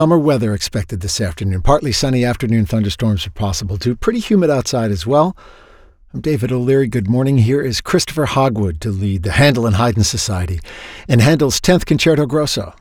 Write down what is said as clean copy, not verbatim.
Summer weather expected this afternoon. Partly sunny afternoon thunderstorms are possible too. Pretty humid outside as well. I'm David O'Leary. Good morning. Here is Christopher Hogwood to lead the Handel and Haydn Society in Handel's 10th Concerto Grosso.